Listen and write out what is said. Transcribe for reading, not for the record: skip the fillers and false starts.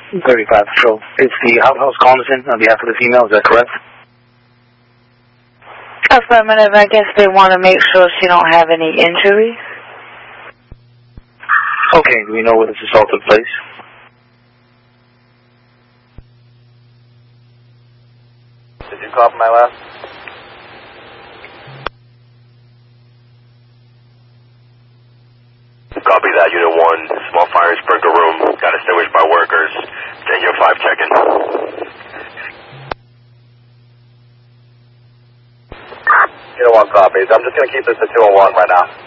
35 Patrol. It's the outhouse Coniston on behalf of the female, is that correct? Affirmative. I guess they want to make sure she don't have any injuries. Okay, do we know where this assault took place? Did you call for my last? Copy that, Unit 1. Small fire in sprinkler room. Got extinguished by workers. Unit 5 check-in. Unit 1 copies. I'm just going to keep this at 201 right now.